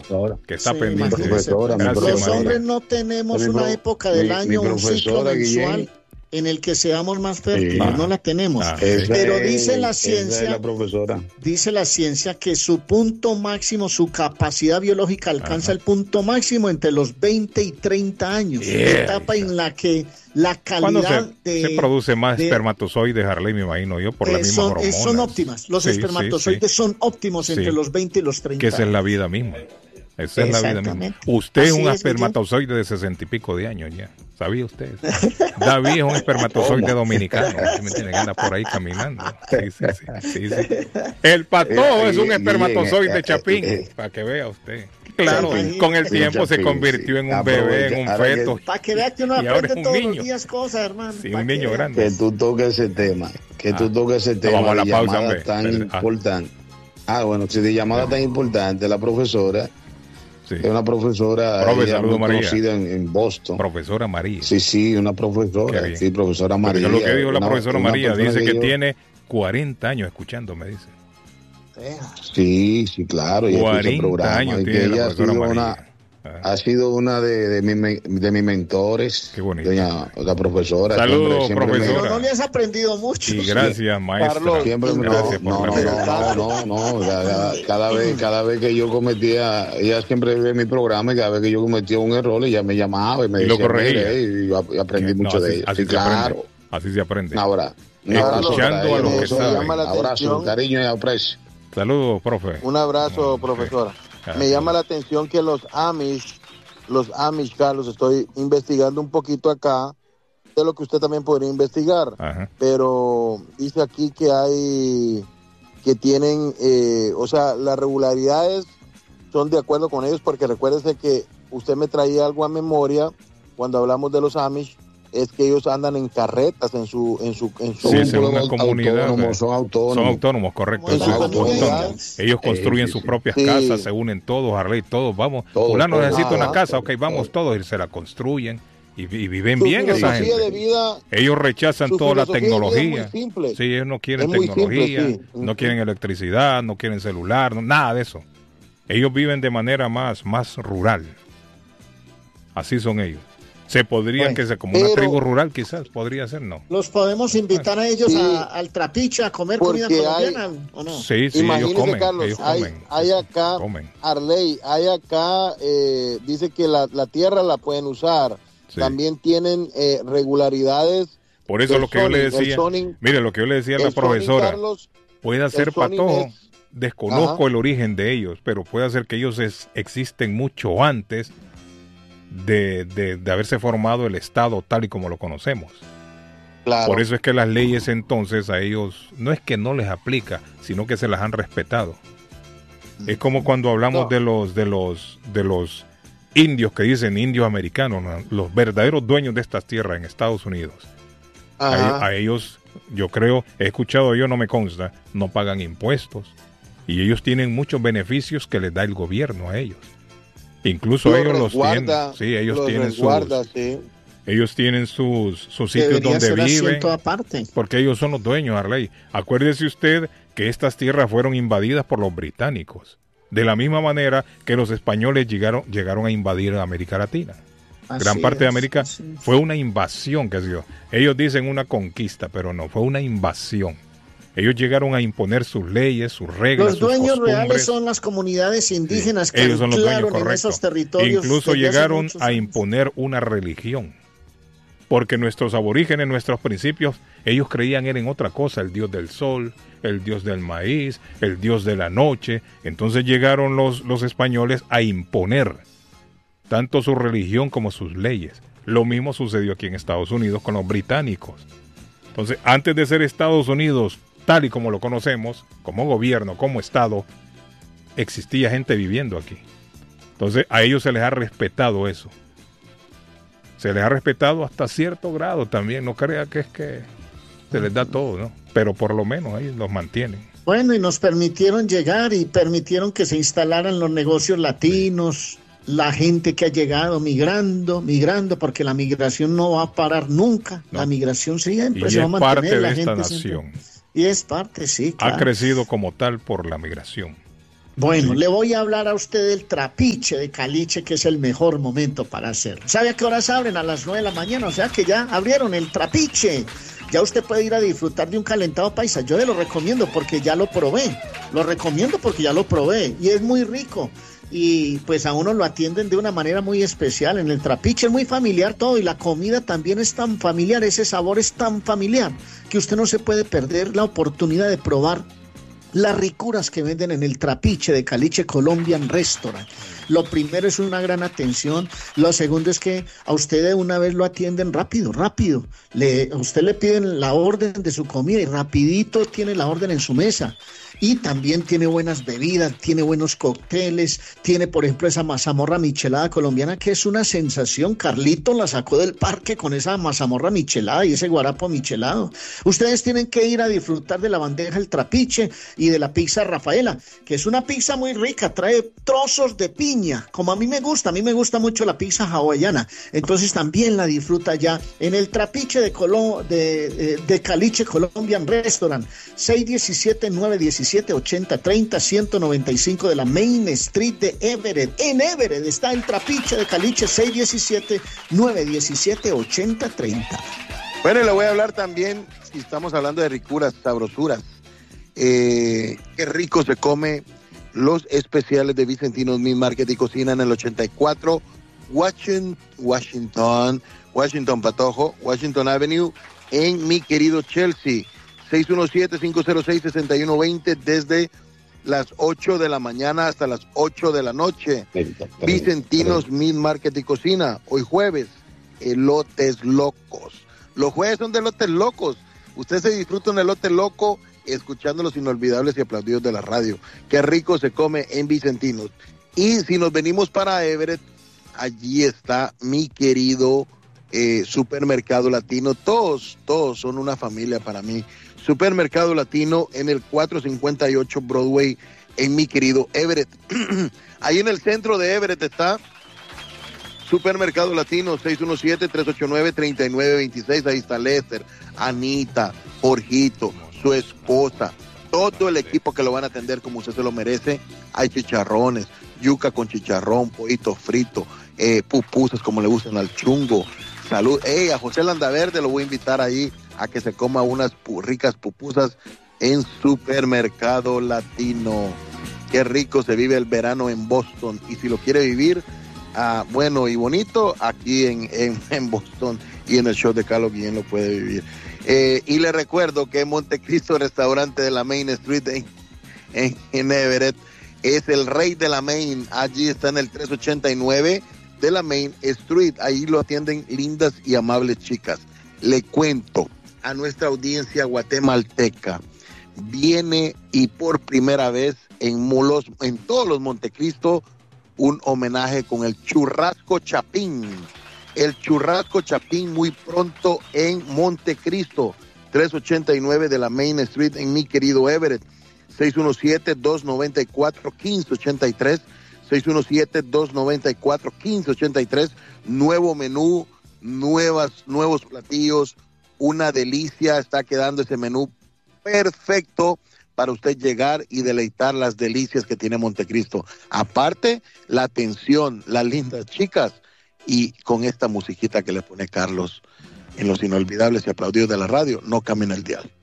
que está Sí, pendiente. profesora, Gracias, Los María. hombres no tenemos Mi una pro- época del mi año, un ciclo profesora, mensual Guillén. en el que seamos más fértiles, Sí. no la tenemos. Ah, Pero dice la Esa es ciencia, la profesora. dice la ciencia que su punto máximo, su capacidad biológica alcanza el punto máximo entre los 20 y 30 años, Yeah. etapa en la que la ¿Cuándo calidad se produce más de- espermatozoides, Harley, me imagino yo, por las mismas son, hormonas? son óptimas. Los Sí, espermatozoides sí. son óptimos entre Sí. los 20 y los 30 Que esa es la años. vida misma. Esa es la vida misma. Exactamente. Usted es Así un es, espermatozoide de 60 y pico de años ya. ¿Sabía usted? David es un espermatozoide dominicano. ¿Me entiende? Que anda por ahí caminando. Sí. El patojo es un espermatozoide chapín. Para que vea usted. Claro, con el tiempo se convirtió en un bebé, en un feto. Para que vea que uno Y ahora aprende es un todos niño. los días cosas, hermano. Sí, Pa' un que niño vea. grande. Que tú toques ese tema. Vamos a la de pausa, llamada hombre. tan Ah. importante. Bueno, si de llamada tan importante, la profesora Sí. es una profesora Profe, ella saludo, muy María. conocida en Boston. Profesora María. Sí, una Qué profesora. bien. Sí, profesora Porque María. lo que dijo la Una- profesora una María, persona dice que yo- tiene 40 años escuchando, me dice. Sí, claro. Y escucha el 40 programa. años Y que tiene la ella profesora María. ha sido una de mis mentores. Qué bonito. La profesora. Saludos, siempre profesora. Pero no le has aprendido mucho. Y gracias, maestra. Carlos, Siempre Gracias por la vida. no. Cada vez que yo cometía, ella siempre ve mi programa y cada vez que yo cometía un error, ella me llamaba y me Y lo decía, corregía. "Mire", y yo aprendí mucho así, de ella. así Sí, se aprende. claro. Así se aprende. Un abrazo. Escuchando a los que profesora. saben. llama la Abrazo, atención. cariño y aprecio. Saludos, profe. Un abrazo, Ok. profesora. Ah, Me llama la atención que los Amish, Carlos, estoy investigando un poquito acá de lo que usted también podría investigar. Ajá. Pero dice aquí que tienen, o sea, las regularidades son de acuerdo con ellos, porque recuérdese que usted me traía algo a memoria cuando hablamos de los Amish, es que ellos andan en carretas en su Sí, es en una comunidad. Son autónomos. Son autónomos, correcto. Son Son autónomos. autónomos. Ellos construyen sus propias Sí. casas, se unen todos, Harley, todos. Vamos, Todos, fulano todos. necesita una Ajá. casa, ok, vamos todos y se la construyen y viven Su bien esa filosofía de gente. vida. Ellos rechazan Su toda la filosofía de vida es muy tecnología. simple. Sí, ellos no quieren Es muy tecnología, simple, sí. no quieren electricidad, no quieren celular, nada de eso. Ellos viven de manera más rural. Así son ellos. Se podría Bueno, que sea como una pero- tribu rural, quizás, podría ser, ¿no? Los podemos invitar a ellos Sí. al trapiche a comer comida Porque colombiana, ¿o no? Sí, ellos Imagínese, comen, Carlos, ellos hay, comen. hay acá, comen. Arley, hay acá, dice que la tierra la pueden usar. Sí. También tienen regularidades. Por eso el lo que yo le zoning, el decía, zoning- mire, lo que yo le decía a la el zoning, profesora, Carlos, puede ser el zoning patojo, es- desconozco Ajá. el origen de ellos, pero puede ser que ellos existen mucho antes de haberse formado el Estado tal y como lo conocemos. claro. Por eso es que las leyes entonces a ellos no es que no les aplica, sino que se las han respetado. Es como cuando hablamos No. de los indios que dicen indios americanos, ¿no? Los verdaderos dueños de estas tierras en Estados Unidos. Ajá. A ellos, yo creo, he escuchado yo, no me consta, no pagan impuestos. Y ellos tienen muchos beneficios que les da el gobierno a ellos. Incluso Los ellos los resguarda, tienen. Sí, ellos los tienen resguarda, sí. ellos tienen sus sitios Debería donde ser así en viven. toda parte. Porque ellos son los dueños, Arley. Acuérdese usted que estas tierras fueron invadidas por los británicos. De la misma manera que los españoles llegaron a invadir América Latina. Gran Así parte de es, América así es. fue una invasión que se dio. Ellos dicen una conquista, pero no, fue una invasión. Ellos llegaron a imponer sus leyes, sus reglas, Los dueños sus costumbres. reales son las comunidades indígenas que Ellos son los dueños, anclaron en correcto. esos territorios. Incluso desde hace llegaron muchos a años. imponer una religión. Porque nuestros aborígenes, nuestros principios, ellos creían era en otra cosa, el dios del sol, el dios del maíz, el dios de la noche. Entonces llegaron los españoles a imponer tanto su religión como sus leyes. Lo mismo sucedió aquí en Estados Unidos con los británicos. Entonces, antes de ser Estados Unidos tal y como lo conocemos, como gobierno, como Estado, existía gente viviendo aquí. Entonces, a ellos se les ha respetado eso. Se les ha respetado hasta cierto grado también. No crea que es que se les da todo, ¿no? Pero por lo menos ahí los mantienen. Bueno, y nos permitieron llegar y permitieron que se instalaran los negocios latinos, la gente que ha llegado migrando, porque la migración no va a parar nunca. No. La migración siempre Y se va a es mantener. parte de la esta gente siempre- nación. Y es parte, sí, claro. Ha crecido como tal por la migración. Bueno, le voy a hablar a usted del trapiche de caliche, que es el mejor momento para hacerlo. ¿Sabe a qué horas abren? A las 9 de la mañana, o sea que ya abrieron el trapiche. Ya usted puede ir a disfrutar de un calentado paisa. Yo le lo recomiendo porque ya lo probé. Lo recomiendo porque ya lo probé y es muy rico. Y pues a uno lo atienden de una manera muy especial. En el trapiche es muy familiar todo y la comida también es tan familiar, ese sabor es tan familiar que usted no se puede perder la oportunidad de probar las ricuras que venden en el trapiche de Caliche Colombian Restaurant. Lo primero es una gran atención, lo segundo es que a usted de una vez lo atienden rápido. A usted le piden la orden de su comida y rapidito tiene la orden en su mesa. Y también tiene buenas bebidas, tiene buenos cócteles, tiene por ejemplo esa mazamorra michelada colombiana que es una sensación. Carlito la sacó del parque con esa mazamorra michelada y ese guarapo michelado. Ustedes tienen que ir a disfrutar de la bandeja El Trapiche y de la pizza Rafaela, que es una pizza muy rica, trae trozos de piña, como a mí me gusta mucho la pizza hawaiana. Entonces también la disfruta ya en el Trapiche de Caliche Colombian Restaurant, 617-917-8030, 195 de la Main Street de Everett. En Everett está el Trapiche de Caliche, 617-917-8030. Bueno, y le voy a hablar también, si estamos hablando de ricuras, sabrosuras, qué rico se come los especiales de Vicentinos Meat Market y Cocina en el 84 Washington Patojo, Washington Avenue, en mi querido Chelsea. 617-506-6120 desde las 8 de la mañana hasta las 8 de la noche. Vicentinos Meat Market y Cocina. Hoy jueves, elotes locos. Los jueves son de elotes locos. Usted se disfruta un elote loco escuchando los inolvidables y aplaudidos de la radio. Qué rico se come en Vicentinos. Y si nos venimos para Everett, allí está mi querido Supermercado Latino. Todos son una familia para mí. Supermercado Latino en el 458 Broadway en mi querido Everett. Ahí en el centro de Everett está Supermercado Latino, 617-389-3926. Ahí está Lester, Anita, Jorgito, su esposa, todo el equipo que lo van a atender como usted se lo merece. Hay chicharrones, yuca con chicharrón, pollito frito, pupusas como le gustan al chungo. Salud. A José Landaverde lo voy a invitar ahí a que se coma unas ricas pupusas en Supermercado Latino. Qué rico se vive el verano en Boston. Y si lo quiere vivir bueno y bonito, aquí en Boston y en el show de Carlos Guillén lo puede vivir. Y le recuerdo que Montecristo, restaurante de la Main Street en Everett, es el rey de la Main. Allí está en el 389 de la Main Street. Ahí lo atienden lindas y amables chicas. Le cuento a nuestra audiencia guatemalteca, viene y por primera vez en todos los Montecristo, un homenaje con el Churrasco Chapín. El Churrasco Chapín muy pronto en Montecristo, 389 de la Main Street en mi querido Everett. 617-294-1583, 617-294-1583. Nuevo menú, nuevos platillos, una delicia. Está quedando ese menú perfecto para usted llegar y deleitar las delicias que tiene Montecristo. Aparte, la atención, las lindas chicas, y con esta musiquita que le pone Carlos en los inolvidables y aplaudidos de la radio, no cambien el dial.